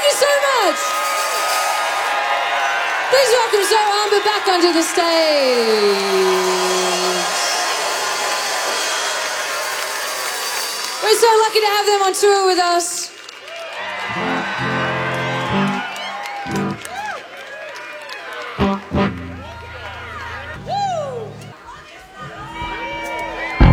you so much. Please welcome Zoe Amber back onto the stage. We're so lucky to have them on tour with us.